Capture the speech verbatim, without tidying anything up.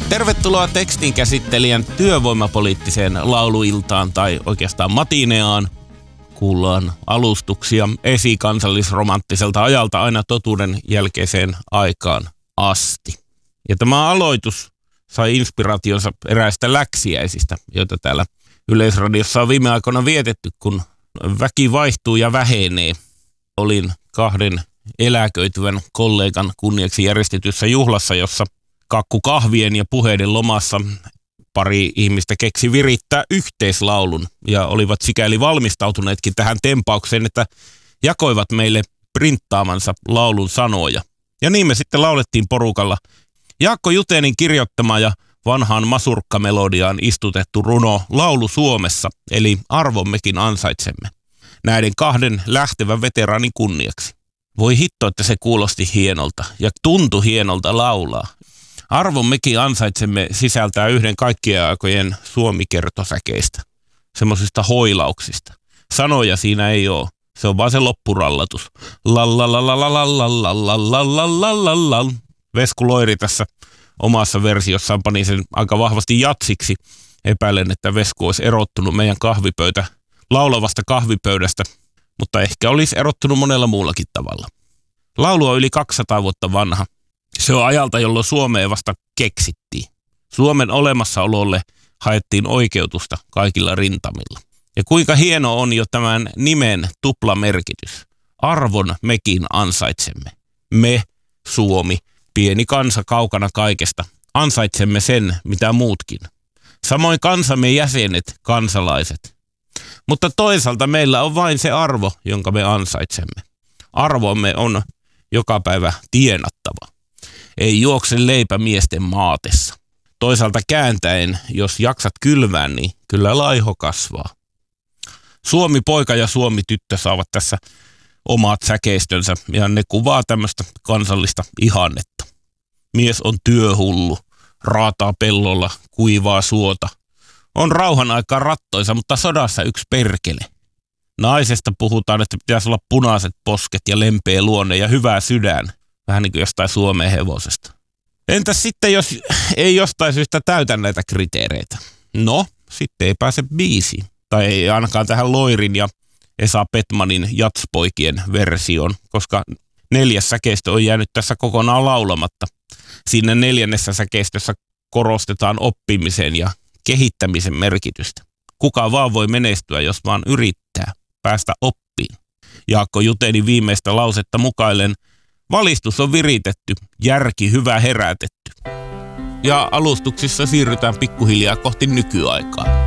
Tervetuloa tekstin käsittelijän työvoimapoliittiseen lauluiltaan tai oikeastaan matineaan. Kuullaan alustuksia esikansallisromanttiselta ajalta aina totuuden jälkeiseen aikaan asti. Ja tämä aloitus sai inspiraationsa eräistä läksiäisistä, joita täällä Yleisradiossa on viime aikoina vietetty, kun väki vaihtuu ja vähenee. Olin kahden eläköityvän kollegan kunniaksi järjestetyssä juhlassa, jossa kakkukahvien ja puheiden lomassa pari ihmistä keksi virittää yhteislaulun ja olivat sikäli valmistautuneetkin tähän tempaukseen, että jakoivat meille printtaamansa laulun sanoja. Ja niin me sitten laulettiin porukalla Jaakko Jutenin kirjoittama ja vanhaan masurkkamelodiaan istutettu runo Laulu Suomessa, eli Arvommekin ansaitsemme, näiden kahden lähtevän veteraanin kunniaksi. Voi hitto, että se kuulosti hienolta ja tuntui hienolta laulaa. Arvommekin ansaitsemme sisältää yhden kaikkien aikojen suomikertosäkeistä, semmoisista hoilauksista. Sanoja siinä ei ole, se on vaan se loppurallatus. Lallalalalalalalalalalalalalalal. Vesku Loiri tässä omassa versiossaan pani sen aika vahvasti jatsiksi. Epäilen, että Vesku olisi erottunut meidän kahvipöytä, laulavasta kahvipöydästä, mutta ehkä olisi erottunut monella muullakin tavalla. Laulu on yli kaksisataa vuotta vanha. Se on ajalta, jolloin Suomeen vasta keksittiin. Suomen olemassaololle haettiin oikeutusta kaikilla rintamilla. Ja kuinka hieno on jo tämän nimen tuplamerkitys. Arvon mekin ansaitsemme. Me, Suomi, pieni kansa kaukana kaikesta, ansaitsemme sen, mitä muutkin. Samoin kansamme jäsenet, kansalaiset. Mutta toisaalta meillä on vain se arvo, jonka me ansaitsemme. Arvomme on joka päivä tienattava. Ei juokse leipä miesten maatessa. Toisaalta kääntäen, jos jaksat kylvää, niin kyllä laiho kasvaa. Suomi poika ja Suomi tyttö saavat tässä omat säkeistönsä ja ne kuvaa tämmöistä kansallista ihannetta. Mies on työhullu, raataa pellolla, kuivaa suota. On rauhan aikaan rattoisa, mutta sodassa yksi perkele. Naisesta puhutaan, että pitäisi olla punaiset posket ja lempeä luonne ja hyvä sydän. Vähän niin kuin jostain Suomeen hevosesta. Entäs sitten, jos ei jostain syystä täytä näitä kriteereitä? No, sitten ei pääse biisiin. Tai ei ainakaan tähän Loirin ja Esa Petmanin jatspoikien versioon, koska neljäs säkeistö on jäänyt tässä kokonaan laulamatta. Siinä neljännessä säkeistössä korostetaan oppimisen ja kehittämisen merkitystä. Kuka vaan voi menestyä, jos vaan yrittää päästä oppiin. Jaakko Jutenin viimeistä lausetta mukaillen valistus on viritetty, järki hyvä herätetty. Ja alustuksissa siirrytään pikkuhiljaa kohti nykyaikaa.